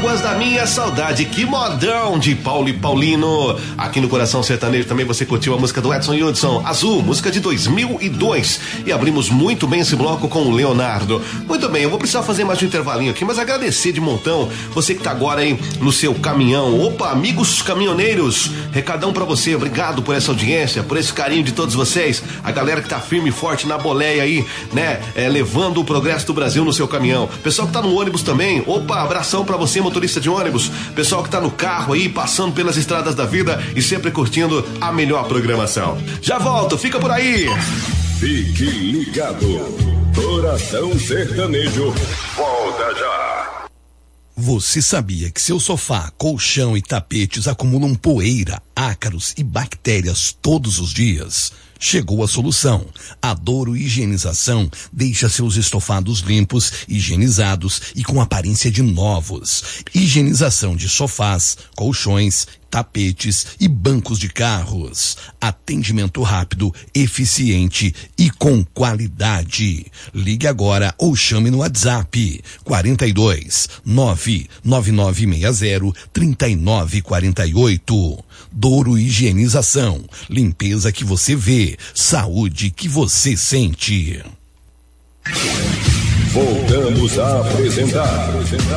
Águas da Minha Saudade, que modão de Paulo e Paulino. Aqui no Coração Sertanejo também você curtiu a música do Edson Hudson, Azul, música de 2002. E abrimos muito bem esse bloco com o Leonardo. Muito bem, eu vou precisar fazer mais um intervalinho aqui, mas agradecer de montão você que tá agora aí no seu caminhão. Opa, amigos caminhoneiros, recadão pra você, obrigado por essa audiência, por esse carinho de todos vocês, a galera que tá firme e forte na boleia aí, né, levando o progresso do Brasil no seu caminhão. Pessoal que tá no ônibus também, opa, abração pra você, motorista de ônibus. Pessoal que tá no carro aí, passando pelas estradas da vida e sempre curtindo a melhor programação. Já volto, fica por aí. Fique ligado. Coração Sertanejo, volta já. Você sabia que seu sofá, colchão e tapetes acumulam poeira, ácaros e bactérias todos os dias? Chegou a solução. A Douro Higienização deixa seus estofados limpos, higienizados e com aparência de novos. Higienização de sofás, colchões, tapetes e bancos de carros. Atendimento rápido, eficiente e com qualidade. Ligue agora ou chame no WhatsApp 42 99960 3948. Douro Higienização. Limpeza que você vê, saúde que você sente. Voltamos a apresentar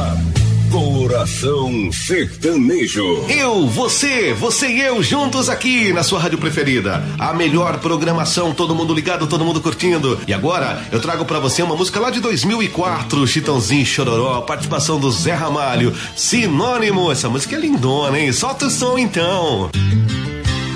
Coração Sertanejo. Eu, você e eu juntos aqui na sua rádio preferida. A melhor programação, todo mundo ligado, todo mundo curtindo. E agora eu trago pra você uma música lá de 2004, Chitãozinho e Chororó, participação do Zé Ramalho, Sinônimo. Essa música é lindona, hein? Solta o som então.